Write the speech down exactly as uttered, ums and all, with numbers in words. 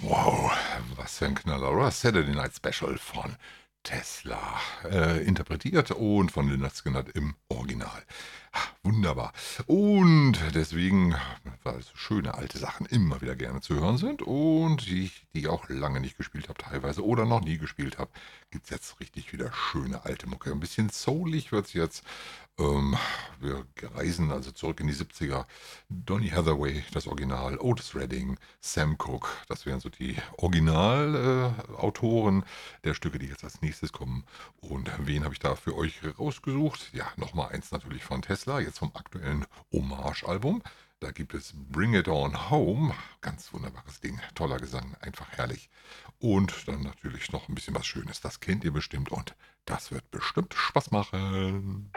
Wow, was für ein Knaller, oder? Saturday Night Special von Tesla, äh, interpretiert und von Lynyrd Skynyrd im Original. Ah, wunderbar. Und deswegen, weil so schöne alte Sachen immer wieder gerne zu hören sind und die ich die ich auch lange nicht gespielt habe teilweise oder noch nie gespielt habe, gibt's jetzt richtig wieder schöne alte Mucke. Ein bisschen soulig wird's jetzt. Ähm, wir reisen also zurück in die siebziger. Donny Hathaway, das Original, Otis Redding, Sam Cooke, das wären so die Originalautoren äh, Autoren der Stücke, die jetzt als nächstes kommen. Und wen habe ich da für euch rausgesucht? Ja, nochmal eins natürlich von Tesla, jetzt vom aktuellen Hommage-Album. Da gibt es Bring It On Home, ganz wunderbares Ding, toller Gesang, einfach herrlich. Und dann natürlich noch ein bisschen was Schönes, das kennt ihr bestimmt und das wird bestimmt Spaß machen.